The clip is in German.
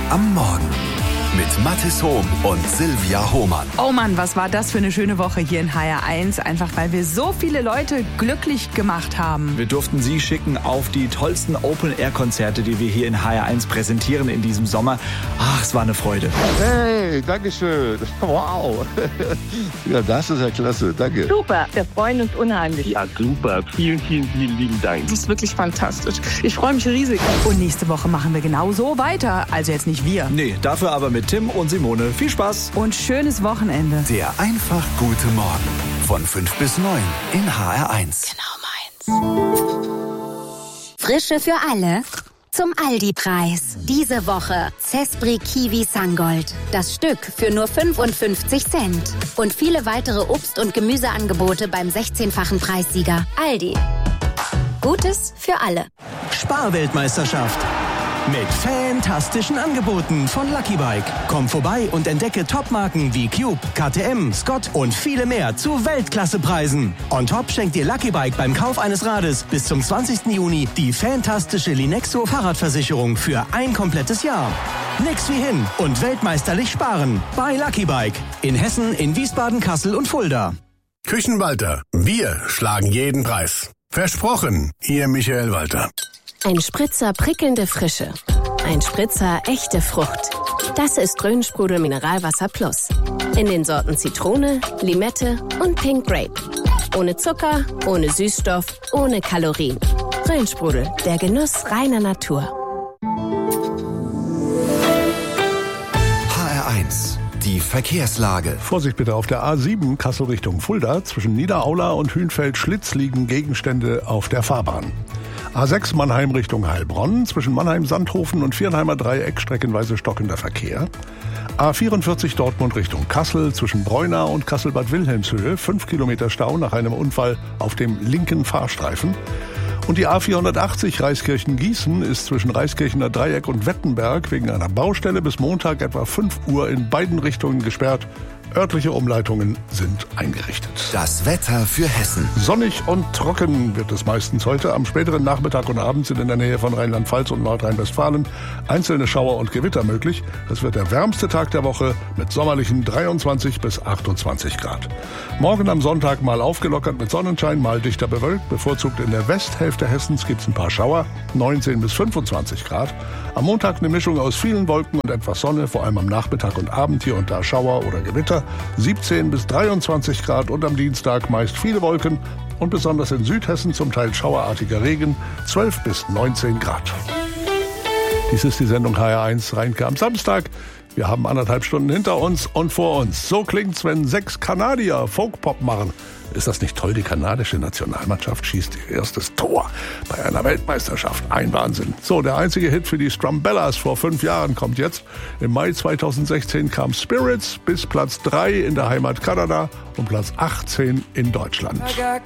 am Morgen mit Mathis Hohm und Silvia Hohmann. Oh Mann, was war das für eine schöne Woche hier in HR1. Einfach weil wir so viele Leute glücklich gemacht haben. Wir durften Sie schicken auf die tollsten Open-Air-Konzerte, die wir hier in HR1 präsentieren in diesem Sommer. Ach, es war eine Freude. Hey, danke schön. Wow. Ja, das ist ja klasse. Danke. Super, wir freuen uns unheimlich. Ja, super. Vielen, vielen, vielen lieben Dank. Das ist wirklich fantastisch. Ich freue mich riesig. Und nächste Woche machen wir genau so weiter. Also jetzt nicht wir. Nee, dafür aber mit Tim und Simone. Viel Spaß. Und schönes Wochenende. Der einfach gute Morgen von 5 bis 9 in HR1. Genau meins. Frische für alle. Zum Aldi-Preis. Diese Woche Zespri Kiwi Sangold. Das Stück für nur 55 Cent. Und viele weitere Obst- und Gemüseangebote beim 16-fachen Preissieger. Aldi. Gutes für alle. Sparweltmeisterschaft. Mit fantastischen Angeboten von Lucky Bike. Komm vorbei und entdecke Topmarken wie Cube, KTM, Scott und viele mehr zu Weltklassepreisen. On top schenkt dir Lucky Bike beim Kauf eines Rades bis zum 20. Juni die fantastische Linexo Fahrradversicherung für ein komplettes Jahr. Nix wie hin und weltmeisterlich sparen bei Lucky Bike. In Hessen, in Wiesbaden, Kassel und Fulda. Küchenwalter. Wir schlagen jeden Preis. Versprochen, Ihr Michael Walter. Ein Spritzer prickelnde Frische. Ein Spritzer echte Frucht. Das ist Rhön-Sprudel Mineralwasser Plus. In den Sorten Zitrone, Limette und Pink Grape. Ohne Zucker, ohne Süßstoff, ohne Kalorien. Rhön-Sprudel, der Genuss reiner Natur. HR1, die Verkehrslage. Vorsicht bitte auf der A7 Kassel Richtung Fulda. Zwischen Niederaula und Hünfeld-Schlitz liegen Gegenstände auf der Fahrbahn. A6 Mannheim Richtung Heilbronn. Zwischen Mannheim-Sandhofen und Viernheimer Dreieck streckenweise stockender Verkehr. A44 Dortmund Richtung Kassel. Zwischen Breunau und Kassel-Bad Wilhelmshöhe 5 Kilometer Stau nach einem Unfall auf dem linken Fahrstreifen. Und die A480 Reiskirchen-Gießen ist zwischen Reiskirchener Dreieck und Wettenberg wegen einer Baustelle bis Montag etwa 5 Uhr in beiden Richtungen gesperrt. Örtliche Umleitungen sind eingerichtet. Das Wetter für Hessen. Sonnig und trocken wird es meistens heute. Am späteren Nachmittag und Abend sind in der Nähe von Rheinland-Pfalz und Nordrhein-Westfalen einzelne Schauer und Gewitter möglich. Es wird der wärmste Tag der Woche mit sommerlichen 23 bis 28 Grad. Morgen am Sonntag mal aufgelockert mit Sonnenschein, mal dichter bewölkt. Bevorzugt in der Westhälfte Hessens gibt es ein paar Schauer, 19 bis 25 Grad. Am Montag eine Mischung aus vielen Wolken und etwas Sonne, vor allem am Nachmittag und Abend hier und da Schauer oder Gewitter. 17 bis 23 Grad und am Dienstag meist viele Wolken und besonders in Südhessen zum Teil schauerartiger Regen, 12 bis 19 Grad. Dies ist die Sendung HR1 Rheinke am Samstag. Wir haben 1,5 Stunden hinter uns und vor uns. So klingt's, wenn 6 Kanadier Folkpop machen. Ist das nicht toll? Die kanadische Nationalmannschaft schießt ihr erstes Tor bei einer Weltmeisterschaft. Ein Wahnsinn. So, der einzige Hit für die Strumbellas vor 5 Jahren kommt jetzt. Im Mai 2016 kam Spirits bis Platz 3 in der Heimat Kanada und Platz 18 in Deutschland. I got